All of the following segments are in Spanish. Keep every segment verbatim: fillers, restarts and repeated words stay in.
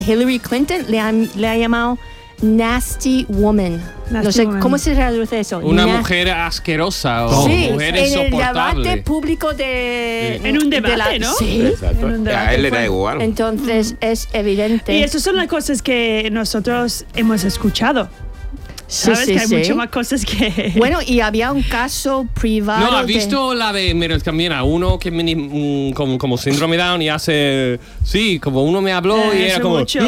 Hillary Clinton le ha, le ha llamado nasty woman. Nasty no sé, woman. ¿cómo se traduce eso? Una Na- mujer asquerosa o sí, mujer en el insoportable. debate público de... En un de debate, la- ¿no? Sí. Exacto. En un A debate él le fue- da igual. Entonces es evidente. Y esas son las cosas que nosotros hemos escuchado. Sí, ¿Sabes? sí, que hay sí. muchas más cosas que... Bueno, y había un caso privado. No, ¿has de- visto la de, mira, también a uno que mini- mm, como, como síndrome Down y hace, sí, como uno me habló Eh, y era eso como... mucho.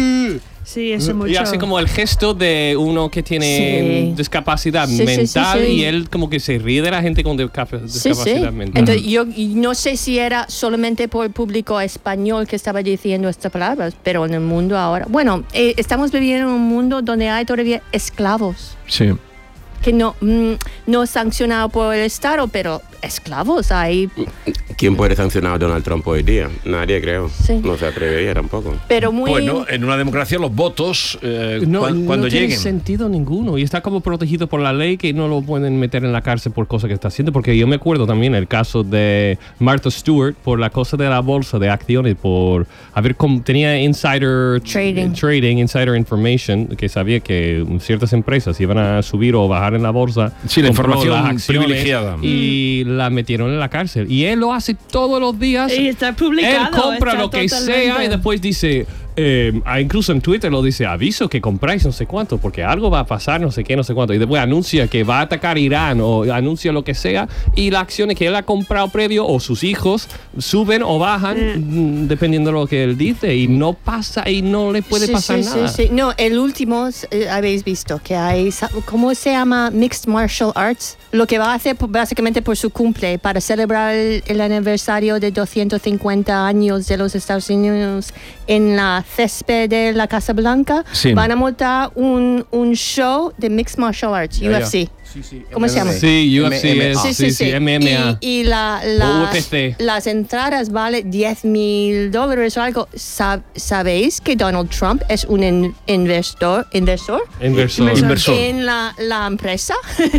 Sí, eso mucho. Y hace como el gesto de uno que tiene Sí. discapacidad Sí, sí, sí, mental sí. y él como que se ríe de la gente con discap- Sí, sí. discapacidad mental. Entonces, yo y no sé si era solamente por el público español que estaba diciendo estas palabras, pero en el mundo ahora. Bueno, eh, estamos viviendo en un mundo donde hay todavía esclavos, Sí. que no, mm, no sancionado por el Estado, pero esclavos hay. ¿Quién puede sancionar a Donald Trump hoy día? Nadie, creo. Sí. No se atrevería tampoco. Pero muy. Bueno, en una democracia los votos, eh, No, cuan- no cuando tiene lleguen. sentido ninguno y está como protegido por la ley que no lo pueden meter en la cárcel por cosas que está haciendo, porque yo me acuerdo también el caso de Martha Stewart por la cosa de la bolsa de acciones, por haber com- tenía insider Trading. trading, insider information, que sabía que ciertas empresas iban a subir o bajar en la bolsa. Sí, la compró información las acciones privilegiada. y la metieron en la cárcel y él lo hace todos los días. Y está publicado. Él compra está lo que totalmente- sea y después dice, eh, ah, incluso en Twitter lo dice, aviso que compráis no sé cuánto, porque algo va a pasar, no sé qué, no sé cuánto. Y después anuncia que va a atacar Irán o anuncia lo que sea y las acciones que él ha comprado previo o sus hijos suben o bajan mm, dependiendo de lo que él dice y no pasa y no le puede Sí, pasar sí, nada. sí, sí. No, el último, eh, habéis visto que hay, sa- ¿cómo se llama? Mixed Martial Arts. Lo que va a hacer po- básicamente por su cumple, para celebrar el, el aniversario de doscientos cincuenta años de los Estados Unidos en la césped de la Casa Blanca, Sí. van a montar un, un show de Mixed Martial Arts, Ya, U ya. F C. Sí, sí, ¿Cómo se llama? Sí, U F C M M A. es, Sí, sí, sí, sí. M M A. Y, y la, O la- U F C. las entradas valen diez mil dólares o algo. Sab- ¿Sabéis que Donald Trump es un in- investor, inversor Inversor. Inversor. en la, la empresa?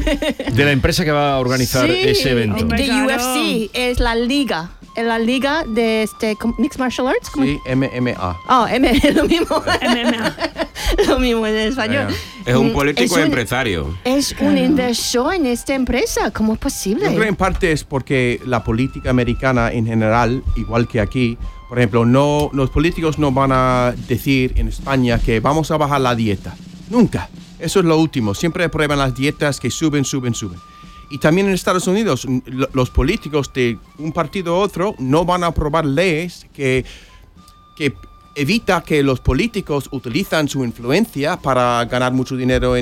De la empresa que va a organizar Sí, ese evento. Oh my de God. U F C, es la liga. Es la liga de este, ¿cómo? Mixed Martial Arts. ¿Cómo? Sí, M M A. Oh, M, lo mismo. M M A. Lo mismo en español. Es un Mm, político es un- empresario. Es un inversor en esta empresa. ¿Cómo es posible? Yo creo en parte es porque la política americana en general, igual que aquí, por ejemplo, no, los políticos no van a decir en España que vamos a bajar la dieta. Nunca. Eso es lo último. Siempre aprueban las dietas que suben, suben, suben. Y también en Estados Unidos, n- lo- los políticos de un partido u otro no van a aprobar leyes que, que evita que los políticos utilizan su influencia para ganar mucho dinero en